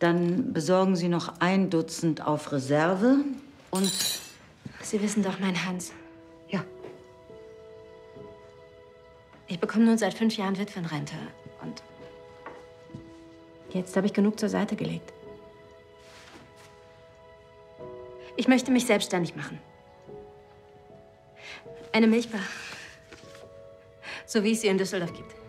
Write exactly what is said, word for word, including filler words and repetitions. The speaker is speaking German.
Dann besorgen Sie noch ein Dutzend auf Reserve und... Sie wissen doch, mein Hans. Ja. Ich bekomme nun seit fünf Jahren Witwenrente. Und jetzt habe ich genug zur Seite gelegt. Ich möchte mich selbstständig machen. Eine Milchbar. So wie es sie in Düsseldorf gibt.